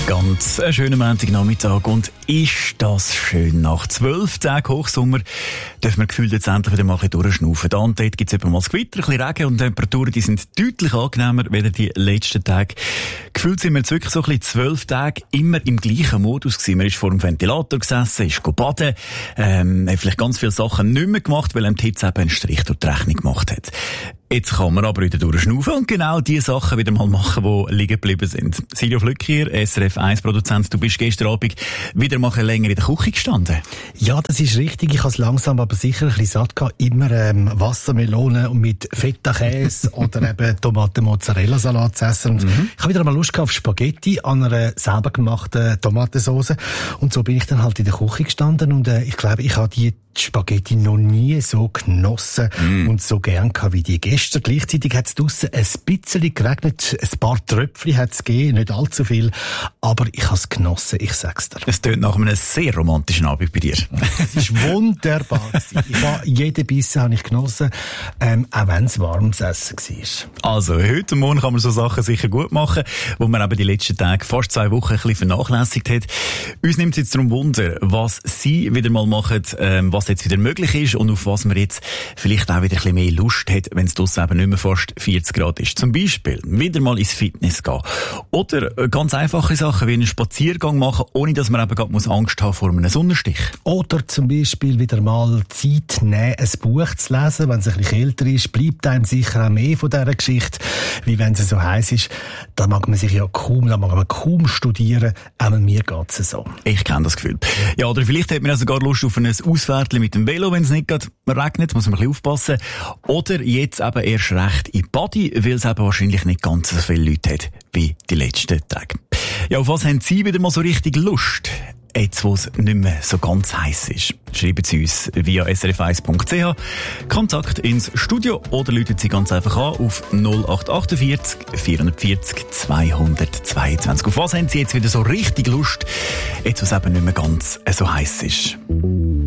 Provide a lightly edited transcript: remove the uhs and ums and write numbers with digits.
Ganz einen schönen Montagnachmittag und ist das schön. Nach 12 Tagen Hochsommer dürfen wir gefühlt jetzt endlich wieder mal ein bisschen durchschnaufen. Da und dort gibt es mal das Gewitter, ein bisschen Regen und Temperaturen, die sind deutlich angenehmer als die letzten Tage. Gefühlt sind wir jetzt wirklich so ein bisschen 12 Tage immer im gleichen Modus gewesen. Man ist vor dem Ventilator gesessen, ist baden, hat vielleicht ganz viele Sachen nicht mehr gemacht, weil einem die Hitze eben einen Strich durch die Rechnung gemacht hat. Jetzt kann man aber wieder durchschnaufen und genau die Sachen wieder mal machen, die liegen geblieben sind. Silvio Flück hier, SRF 1-Produzent. Du bist gestern Abend wieder mal länger in der Küche gestanden. Ja, das ist richtig. Ich habe es langsam aber sicher ein bisschen satt gehabt. Immer Wassermelone mit Feta-Käse oder eben Tomaten-Mozzarella-Salat zu essen. Und ich habe wieder mal Lust gehabt auf Spaghetti an einer selber gemachten Tomatensauce. Und so bin ich dann halt in der Küche gestanden und ich glaube, ich habe die Spaghetti noch nie so genossen und so gern gehabt wie die gestern. Gleichzeitig hat es draussen ein bisschen geregnet, ein paar Tröpfchen hat es gegeben, nicht allzu viel, aber ich habe es genossen, ich sag's dir. Es tönt nach einem sehr romantischen Abend bei dir. Es ist wunderbar gewesen. Jeden Bissen habe ich genossen, auch wenn es warmes Essen war. Also, heute und morgen kann man so Sachen sicher gut machen, wo man eben die letzten Tage, fast 2 Wochen, ein bisschen vernachlässigt hat. Uns nimmt es jetzt darum Wunder, was Sie wieder mal machen, was jetzt wieder möglich ist und auf was man jetzt vielleicht auch wieder ein bisschen mehr Lust hat, wenn es draussen eben nicht mehr fast 40 Grad ist. Zum Beispiel wieder mal ins Fitness gehen. Oder ganz einfache Sachen wie einen Spaziergang machen, ohne dass man eben gerade Angst haben vor einem Sonnenstich. Oder zum Beispiel wieder mal Zeit nehmen, ein Buch zu lesen. Wenn es ein bisschen kälter ist, bleibt einem sicher auch mehr von dieser Geschichte, wie wenn es so heiß ist. Da mag man kaum studieren. Auch mir geht es so. Ich kenne das Gefühl. Ja, oder vielleicht hat man ja sogar Lust auf ein Ausfährtchen mit dem Velo, wenn es nicht gerade regnet, muss man ein bisschen aufpassen. Oder jetzt eben erst recht in Body, weil es eben wahrscheinlich nicht ganz so viele Leute hat wie die letzten Tage. Ja, auf was haben Sie wieder mal so richtig Lust? Jetzt, wo es nicht mehr so ganz heiß ist. Schreiben Sie uns via srf1.ch, Kontakt ins Studio oder rufen Sie ganz einfach an auf 0848 440 222. Auf was haben Sie jetzt wieder so richtig Lust? Jetzt, wo es eben nicht mehr ganz so heiß ist.